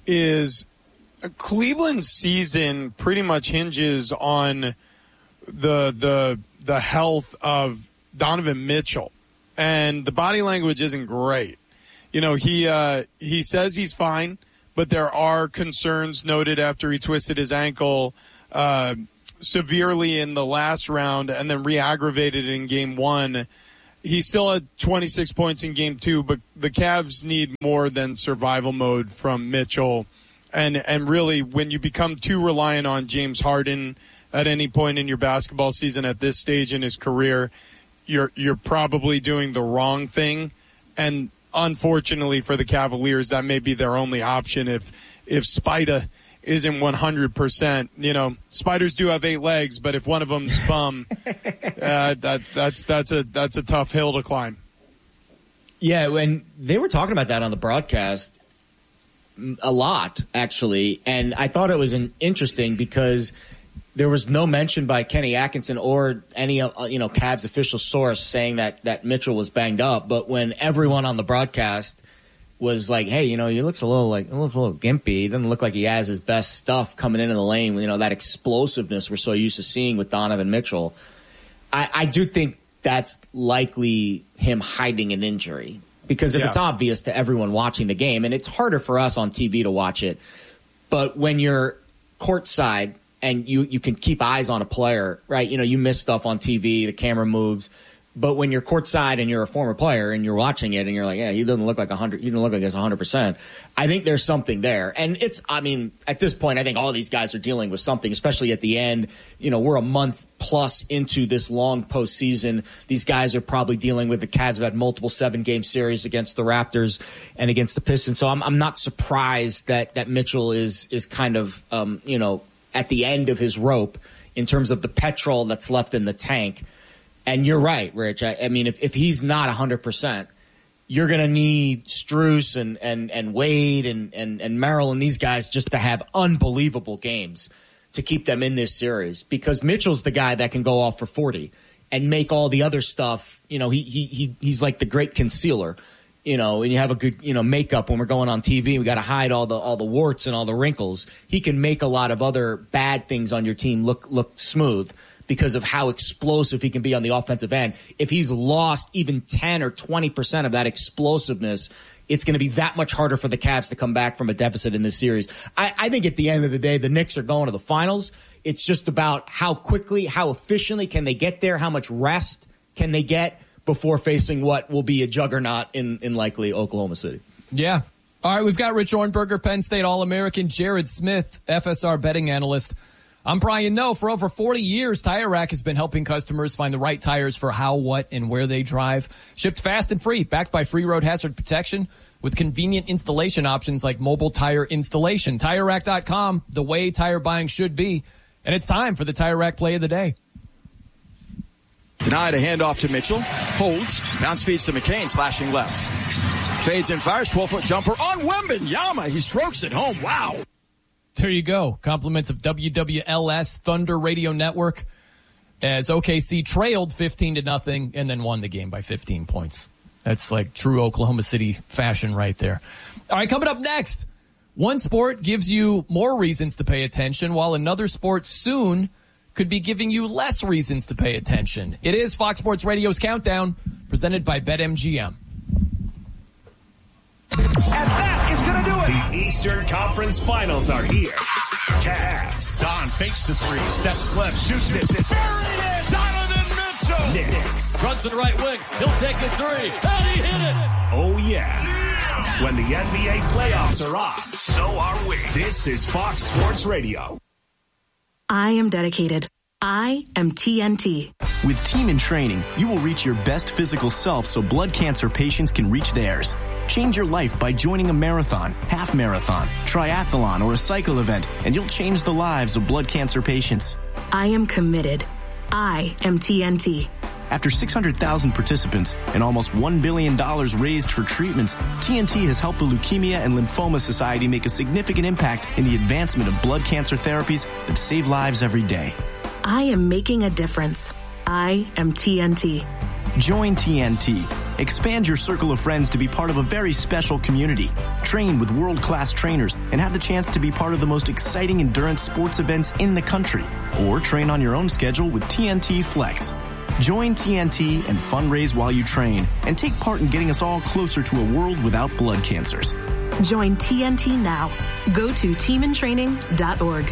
is Cleveland's season pretty much hinges on the the the health of Donovan Mitchell, and the body language isn't great. You know, he uh, he says he's fine, but there are concerns noted after he twisted his ankle uh, severely in the last round and then re-aggravated it in game one. He still had twenty-six points in game two, but the Cavs need more than survival mode from Mitchell. And and really, when you become too reliant on James Harden at any point in your basketball season at this stage in his career, you're you're probably doing the wrong thing. And unfortunately for the Cavaliers, that may be their only option if if Spida isn't one hundred percent. You know, spiders do have eight legs, but if one of them's bum, uh, that that's that's a that's a tough hill to climb. Yeah, when they were talking about that on the broadcast a lot, actually, and I thought it was an interesting because there was no mention by Kenny Atkinson or any uh, you know Cavs official source saying that that Mitchell was banged up. But when everyone on the broadcast was like, "Hey, you know, he looks a little like he looks a little gimpy. He doesn't look like he has his best stuff coming into the lane." You know, that explosiveness we're so used to seeing with Donovan Mitchell. I, I do think that's likely him hiding an injury. Because if yeah. it's obvious to everyone watching the game, and it's harder for us on T V to watch it, but when you're courtside and you, you can keep eyes on a player, right? You know, you miss stuff on T V, the camera moves. But when you're courtside and you're a former player and you're watching it and you're like, yeah, he doesn't look like a hundred, he doesn't look like he's a hundred percent. I think there's something there. And it's, I mean, at this point, I think all these guys are dealing with something, especially at the end. You know, we're a month plus into this long postseason. These guys are probably dealing with the Cavs have had multiple seven game series against the Raptors and against the Pistons. So I'm, I'm not surprised that, that Mitchell is, is kind of, um, you know, at the end of his rope in terms of the petrol that's left in the tank. And you're right, Rich. I, I mean, if, if he's not one hundred percent, you're going to need Strus and, and, and Wade and, and, and Merrill and these guys just to have unbelievable games to keep them in this series. Because Mitchell's the guy that can go off for forty and make all the other stuff. You know, he, he, he he's like the great concealer. You know, and you have a good, you know, makeup when we're going on T V. We got to hide all the all the warts and all the wrinkles. He can make a lot of other bad things on your team look look smooth, because of how explosive he can be on the offensive end. If he's lost even ten or twenty percent of that explosiveness, it's going to be that much harder for the Cavs to come back from a deficit in this series. I, I think at the end of the day, the Knicks are going to the finals. It's just about how quickly, how efficiently can they get there, how much rest can they get before facing what will be a juggernaut in, in likely Oklahoma City. Yeah. All right, we've got Rich Ornberger, Penn State All-American, Jared Smith, F S R betting analyst. I'm Brian Noe. For over forty years, Tire Rack has been helping customers find the right tires for how, what, and where they drive. Shipped fast and free, backed by free road hazard protection with convenient installation options like mobile tire installation. Tire Rack dot com, the way tire buying should be. And it's time for the Tire Rack play of the day. Denied a handoff to Mitchell. Holds. Down speeds to McCain, slashing left. Fades and fires. twelve-foot jumper on Wembanyama. He strokes it home. Wow. There you go. Compliments of W W L S Thunder Radio Network as O K C trailed fifteen to nothing and then won the game by fifteen points. That's like true Oklahoma City fashion right there. All right, coming up next, one sport gives you more reasons to pay attention while another sport soon could be giving you less reasons to pay attention. It is Fox Sports Radio's Countdown, presented by BetMGM. And that is going to do it. The Eastern Conference Finals are here. Cavs. Don fakes the three, steps left, shoots it. Buried it. Donovan Mitchell. Knicks. Runs to the right wing. He'll take the three. And he hit it. Oh, yeah. When the N B A playoffs are on, so are we. This is Fox Sports Radio. I am dedicated. I am T N T. With Team in Training, you will reach your best physical self so blood cancer patients can reach theirs. Change your life by joining a marathon, half marathon, triathlon, or a cycle event, and you'll change the lives of blood cancer patients. I am committed. I am T N T. After six hundred thousand participants and almost one billion dollars raised for treatments, T N T has helped the Leukemia and Lymphoma Society make a significant impact in the advancement of blood cancer therapies that save lives every day. I am making a difference. I am T N T. Join T N T. Expand your circle of friends to be part of a very special community. Train with world-class trainers and have the chance to be part of the most exciting endurance sports events in the country. Or train on your own schedule with T N T Flex. Join T N T and fundraise while you train and take part in getting us all closer to a world without blood cancers. Join T N T now. Go to team in training dot org.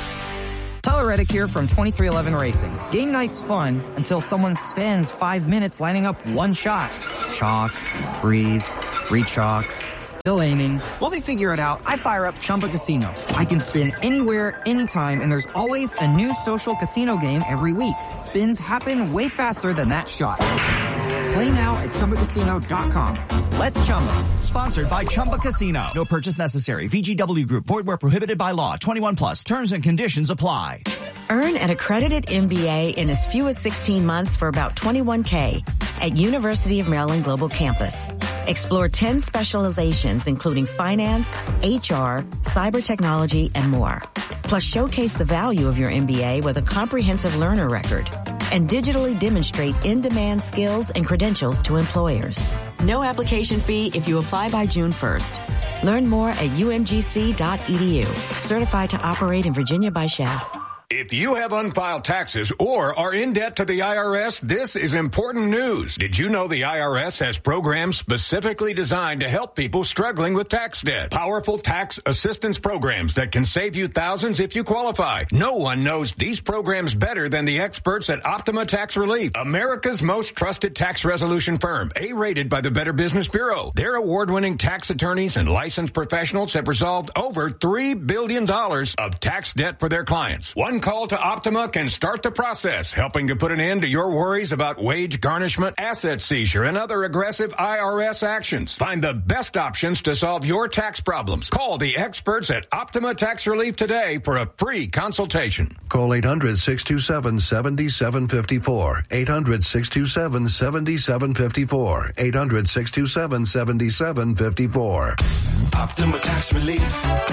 Tyler Reddick here from twenty-three eleven Racing. Game night's fun until someone spends five minutes lining up one shot. Chalk, breathe, re-chalk, still aiming. While they figure it out, I fire up Chumba Casino. I can spin anywhere, anytime, and there's always a new social casino game every week. Spins happen way faster than that shot. Play now at Chumba Casino dot com. Let's Chumba. Sponsored by Chumba Casino. No purchase necessary. V G W Group. Void where prohibited by law. twenty-one plus. Terms and conditions apply. Earn an accredited M B A in as few as sixteen months for about twenty-one K at University of Maryland Global Campus. Explore ten specializations, including finance, H R, cyber technology, and more. Plus, showcase the value of your M B A with a comprehensive learner record and digitally demonstrate in-demand skills and credentials to employers. No application fee if you apply by June first. Learn more at U M G C dot E D U. Certified to operate in Virginia by S H A. If you have unfiled taxes or are in debt to the I R S, this is important news. Did you know the I R S has programs specifically designed to help people struggling with tax debt? Powerful tax assistance programs that can save you thousands if you qualify. No one knows these programs better than the experts at Optima Tax Relief, America's most trusted tax resolution firm, A-rated by the Better Business Bureau. Their award-winning tax attorneys and licensed professionals have resolved over three billion dollars of tax debt for their clients. One call to Optima can start the process, helping to put an end to your worries about wage garnishment, asset seizure, and other aggressive I R S actions. Find the best options to solve your tax problems. Call the experts at Optima Tax Relief today for a free consultation. Call eight hundred, six two seven, seven seven five four. eight hundred, six two seven, seven seven five four. eight hundred, six two seven, seven seven five four. Optima Tax Relief.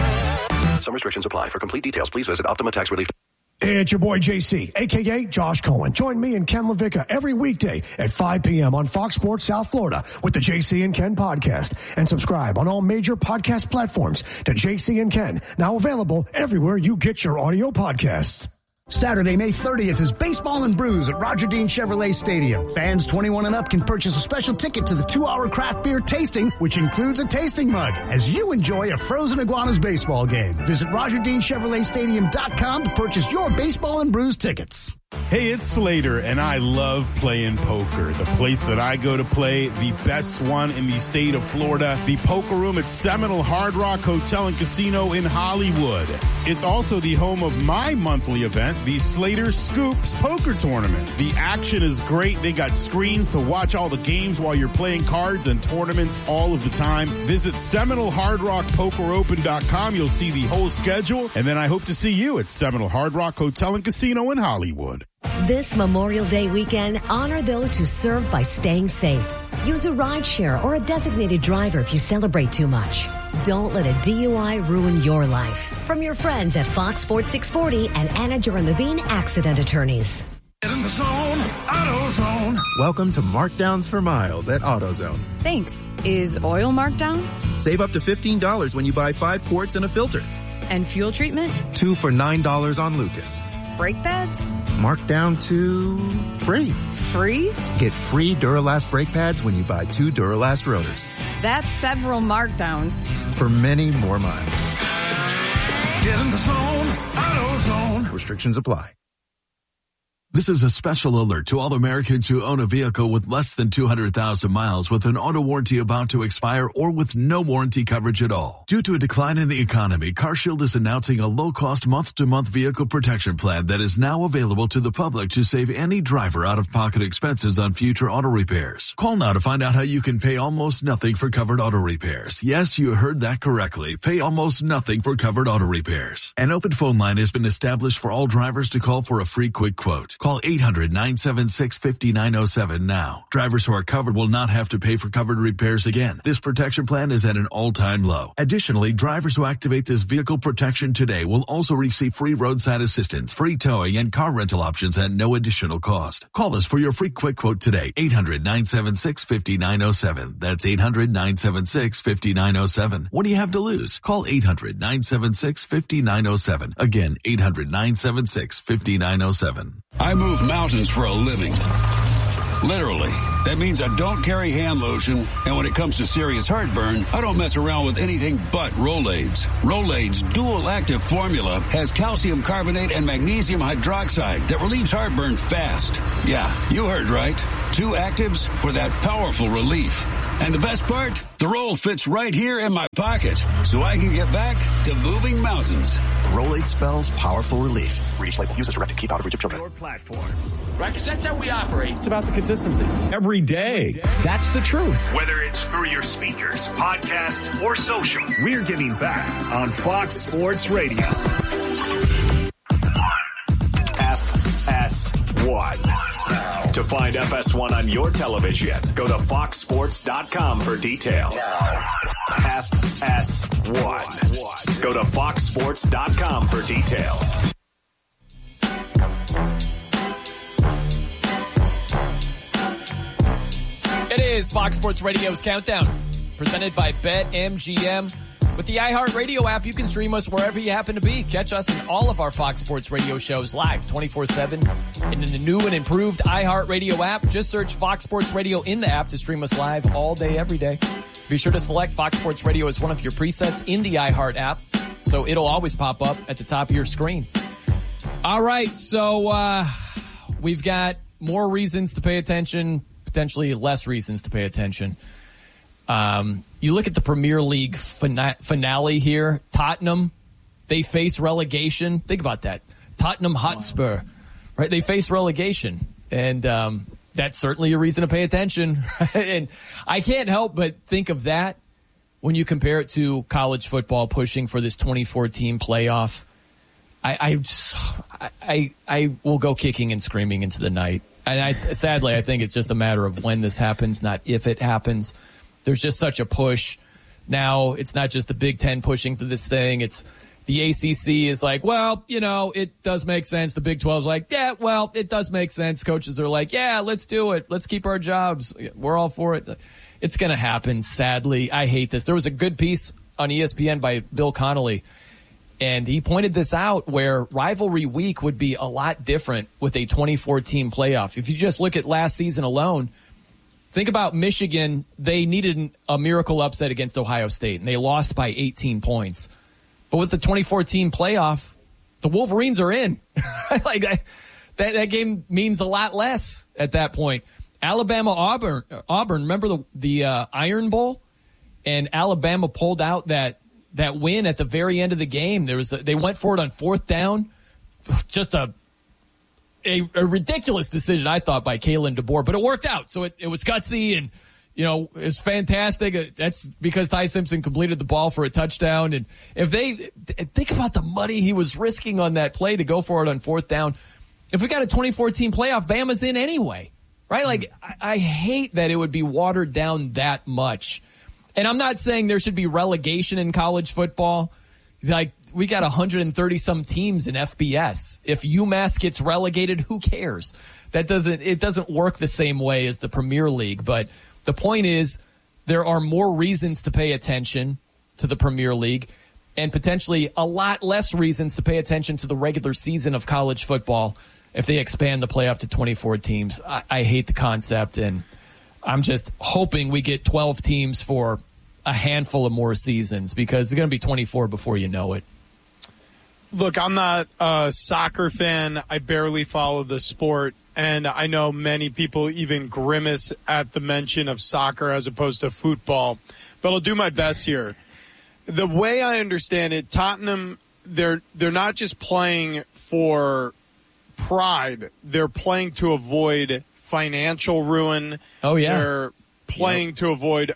Some restrictions apply. For complete details, please visit Optima Tax Relief. It's your boy J C, a k a. Josh Cohen. Join me and Ken LaVicka every weekday at five p.m. on Fox Sports South Florida with the J C and Ken podcast. And subscribe on all major podcast platforms to J C and Ken, now available everywhere you get your audio podcasts. Saturday, May thirtieth is Baseball and Brews at Roger Dean Chevrolet Stadium. Fans twenty-one and up can purchase a special ticket to the two-hour craft beer tasting, which includes a tasting mug, as you enjoy a Frozen Iguanas baseball game. Visit Roger Dean Chevrolet Stadium dot com to purchase your Baseball and Brews tickets. Hey, it's Slater, and I love playing poker. The place that I go to play, the best one in the state of Florida, the Poker Room at Seminole Hard Rock Hotel and Casino in Hollywood. It's also the home of my monthly event, the Slater Scoops Poker Tournament. The action is great. They got screens to watch all the games while you're playing cards and tournaments all of the time. Visit Seminole Hard Rock Poker Open dot com. You'll see the whole schedule, and then I hope to see you at Seminole Hard Rock Hotel and Casino in Hollywood. This Memorial Day weekend, honor those who serve by staying safe. Use a rideshare or a designated driver if you celebrate too much. Don't let a D U I ruin your life. From your friends at Fox Sports six forty and Anna Joran Levine Accident Attorneys. Get in the zone, AutoZone. Welcome to Markdowns for Miles at AutoZone. Thanks. Is oil marked down? Save up to fifteen dollars when you buy five quarts and a filter. And fuel treatment? Two for nine dollars on Lucas. Brake pads? Marked down to free. Free? Get free Duralast brake pads when you buy two Duralast rotors. That's several markdowns. For many more miles. Get in the zone, AutoZone. Restrictions apply. This is a special alert to all Americans who own a vehicle with less than two hundred thousand miles with an auto warranty about to expire or with no warranty coverage at all. Due to a decline in the economy, CarShield is announcing a low-cost month-to-month vehicle protection plan that is now available to the public to save any driver out-of-pocket expenses on future auto repairs. Call now to find out how you can pay almost nothing for covered auto repairs. Yes, you heard that correctly. Pay almost nothing for covered auto repairs. An open phone line has been established for all drivers to call for a free quick quote. Call eight hundred, nine seven six, five nine zero seven now. Drivers who are covered will not have to pay for covered repairs again. This protection plan is at an all-time low. Additionally, drivers who activate this vehicle protection today will also receive free roadside assistance, free towing, and car rental options at no additional cost. Call us for your free quick quote today. eight hundred, nine seven six, five nine zero seven. That's eight hundred, nine seven six, five nine zero seven. What do you have to lose? Call eight hundred, nine seven six, five nine zero seven. Again, eight hundred, nine seven six, five nine zero seven. I move mountains for a living. Literally. That means I don't carry hand lotion, and when it comes to serious heartburn, I don't mess around with anything but Rolaids. Rolaids' dual-active formula has calcium carbonate and magnesium hydroxide that relieves heartburn fast. Yeah, you heard right. Two actives for that powerful relief. And the best part? The roll fits right here in my pocket, so I can get back to moving mountains. Rolade spells powerful relief. Reach label. Use as directed. Keep out of reach of children. Your platforms. Right, because that's how we operate. It's about the consistency. Every day. That's the truth. Whether it's through your speakers, podcast, or social, we're giving back on Fox Sports Radio. F S one. To find F S one on your television, go to fox sports dot com for details. F S one. Go to fox sports dot com for details. It is Fox Sports Radio's Countdown, presented by BetMGM. With the iHeartRadio app, you can stream us wherever you happen to be. Catch us in all of our Fox Sports Radio shows live twenty-four seven. And in the new and improved iHeartRadio app, just search Fox Sports Radio in the app to stream us live all day, every day. Be sure to select Fox Sports Radio as one of your presets in the iHeart app, so it'll always pop up at the top of your screen. All right, so uh, we've got more reasons to pay attention, potentially less reasons to pay attention. Um, you look at the Premier League fina- finale here. Tottenham, they face relegation. Think about that. Tottenham Hotspur, right? They face relegation. And um, that's certainly a reason to pay attention. And I can't help but think of that when you compare it to college football pushing for this twenty-four team playoff. I, I, I, I will go kicking and screaming into the night. And I, sadly, I think it's just a matter of when this happens, not if it happens. There's just such a push. Now, it's not just the Big Ten pushing for this thing. It's the A C C is like, well, you know, it does make sense. The Big twelve is like, yeah, well, it does make sense. Coaches are like, yeah, let's do it. Let's keep our jobs. We're all for it. It's going to happen, sadly. I hate this. There was a good piece on E S P N by Bill Connolly, and he pointed this out where rivalry week would be a lot different with a twenty-four team playoff. If you just look at last season alone, think about Michigan. They needed a miracle upset against Ohio State, and they lost by eighteen points. But with the twenty-four team playoff, the Wolverines are in. like that, that, that game means a lot less at that point. Alabama, Auburn, Auburn. Remember the the uh, Iron Bowl, and Alabama pulled out that that win at the very end of the game. There was a, they went for it on fourth down, just a. A, a ridiculous decision, I thought, by Kalen DeBoer, but it worked out. So it, it was gutsy and, you know, it was fantastic. That's because Ty Simpson completed the ball for a touchdown. And if they think about the money he was risking on that play to go for it on fourth down, if we got a twenty-four team playoff, Bama's in anyway, right? Like, I, I hate that it would be watered down that much. And I'm not saying there should be relegation in college football. Like, we got one hundred thirty some teams in F B S. If UMass gets relegated, who cares? That doesn't, it doesn't work the same way as the Premier League. But the point is, there are more reasons to pay attention to the Premier League and potentially a lot less reasons to pay attention to the regular season of college football if they expand the playoff to twenty-four teams. I, I hate the concept, and I'm just hoping we get twelve teams for a handful of more seasons, because they're going to be twenty-four before you know it. Look, I'm not a soccer fan. I barely follow the sport, and I know many people even grimace at the mention of soccer as opposed to football, but I'll do my best here. The way I understand it, Tottenham, they're they're not just playing for pride. They're playing to avoid financial ruin. Oh, yeah. They're playing yep. to avoid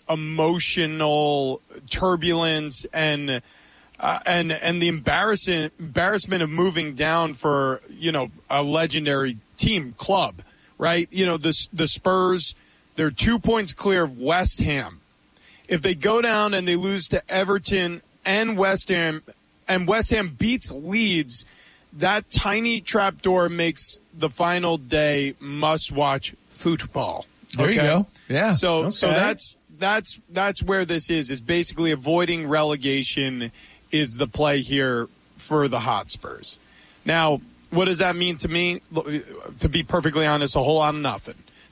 emotional turbulence and uh, and and the embarrassing embarrassment of moving down for, you know, a legendary team club, right? You know, the the Spurs, they're two points clear of West Ham. If they go down and they lose to Everton and West Ham, and West Ham beats Leeds, that tiny trapdoor makes the final day must-watch football. There okay? you go. Yeah. So okay. so that's that's that's where this is. Is basically avoiding relegation is the play here for the Hotspurs. Now, what does that mean to me? To be perfectly honest, a whole lot of nothing.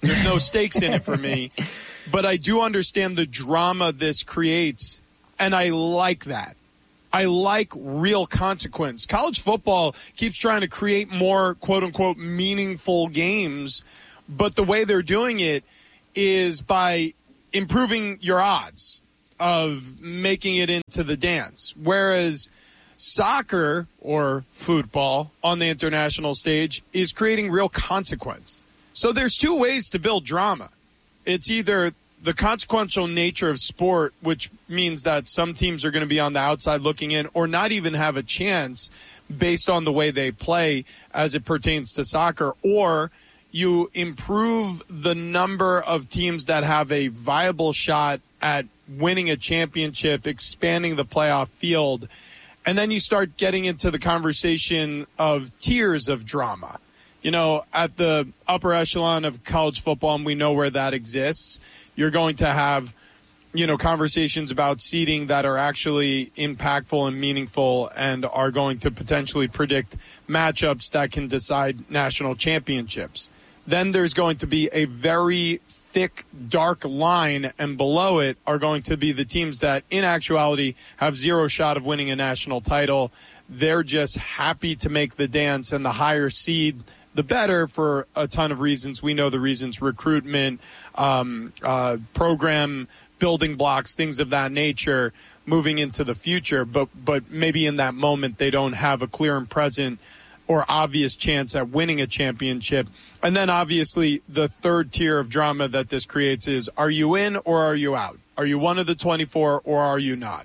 There's no stakes in it for me. But I do understand the drama this creates, and I like that. I like real consequence. College football keeps trying to create more, quote-unquote, meaningful games, but the way they're doing it is by improving your odds of making it into the dance. Whereas soccer or football on the international stage is creating real consequence. So there's two ways to build drama. It's either the consequential nature of sport, which means that some teams are going to be on the outside looking in or not even have a chance based on the way they play as it pertains to soccer, or you improve the number of teams that have a viable shot at winning a championship, expanding the playoff field, and then you start getting into the conversation of tiers of drama. You know, at the upper echelon of college football, and we know where that exists, you're going to have, you know, conversations about seeding that are actually impactful and meaningful and are going to potentially predict matchups that can decide national championships. Then there's going to be a very thick, dark line, and below it are going to be the teams that, in actuality, have zero shot of winning a national title. They're just happy to make the dance, and the higher seed, the better, for a ton of reasons. We know the reasons: recruitment, um, uh, program building blocks, things of that nature moving into the future. But, but maybe in that moment they don't have a clear and present or obvious chance at winning a championship. And then obviously the third tier of drama that this creates is, are you in or are you out? Are you one of the twenty-four or are you not?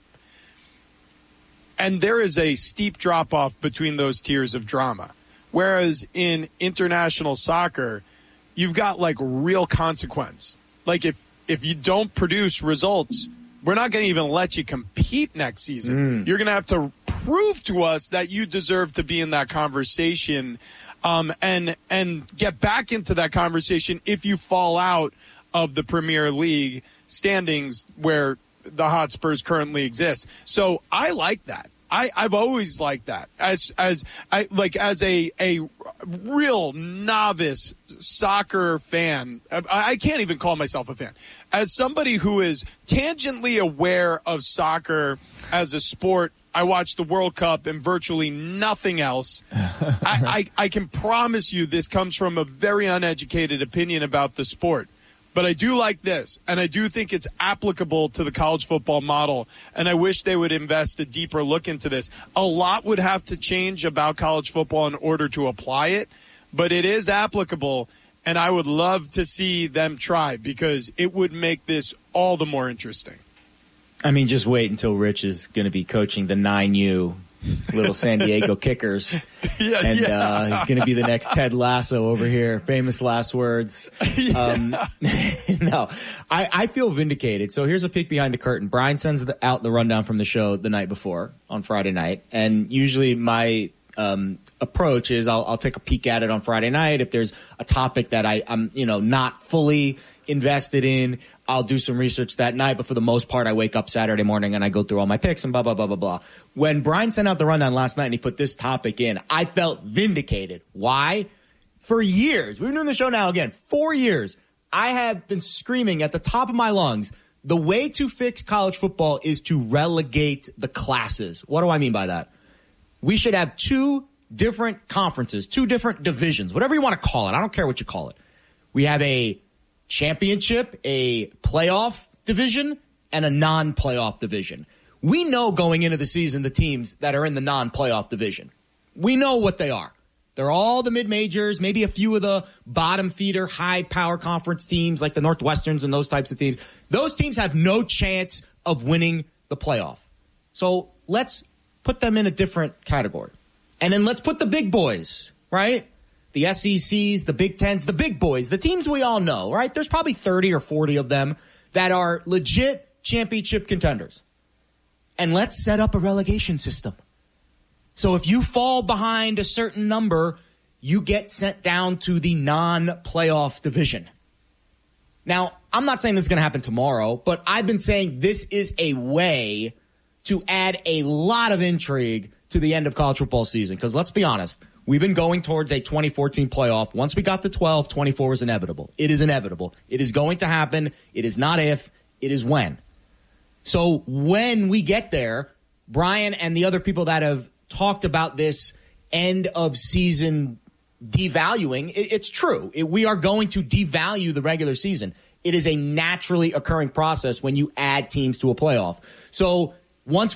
And there is a steep drop off between those tiers of drama. Whereas in international soccer, you've got like real consequence. Like if, if you don't produce results, we're not going to even let you compete next season. Mm. You're going to have to prove to us that you deserve to be in that conversation, um, and and get back into that conversation if you fall out of the Premier League standings where the Hotspurs currently exist. So I like that. I, I've always liked that as as I like as a a real novice soccer fan. I, I can't even call myself a fan. As somebody who is tangentially aware of soccer as a sport, I watch the World Cup and virtually nothing else. I, I, I can promise you this comes from a very uneducated opinion about the sport. But I do like this, and I do think it's applicable to the college football model, and I wish they would invest a deeper look into this. A lot would have to change about college football in order to apply it, but it is applicable, and I would love to see them try because it would make this all the more interesting. I mean, just wait until Rich is going to be coaching the nine U little San Diego Kickers. Yeah, and yeah. uh, he's going to be the next Ted Lasso over here. Famous last words. Yeah. Um, no, I, I feel vindicated. So here's a peek behind the curtain. Brian sends the, out the rundown from the show the night before on Friday night. And usually my um, approach is I'll, I'll take a peek at it on Friday night. If there's a topic that I, I'm, you know, not fully invested in, I'll do some research that night, but for the most part, I wake up Saturday morning and I go through all my picks and blah, blah, blah, blah, blah. When Brian sent out the rundown last night and he put this topic in, I felt vindicated. Why? For years, we've been doing the show now again, four years, I have been screaming at the top of my lungs, the way to fix college football is to relegate the classes. What do I mean by that? We should have two different conferences, two different divisions, whatever you want to call it. I don't care what you call it. We have a championship, a playoff division, and a non-playoff division. We know going into the season the teams that are in the non-playoff division. We know what they are. They're all the mid-majors, maybe a few of the bottom feeder, high-power conference teams like the Northwesterns and those types of teams. Those teams have no chance of winning the playoff. So let's put them in a different category. And then let's put the big boys, right? The S E Cs, the Big Tens, the big boys, the teams we all know, right? There's probably thirty or forty of them that are legit championship contenders. And let's set up a relegation system. So if you fall behind a certain number, you get sent down to the non-playoff division. Now, I'm not saying this is going to happen tomorrow, but I've been saying this is a way to add a lot of intrigue to the end of college football season. Because let's be honest, We've been going towards a twenty fourteen playoff. Once we got to twelve, twenty-four was inevitable. It is inevitable. It is going to happen. It is not if, it is when. So when we get there, Brian and the other people that have talked about this end of season devaluing, it, it's true. It, we are going to devalue the regular season. It is a naturally occurring process when you add teams to a playoff. So once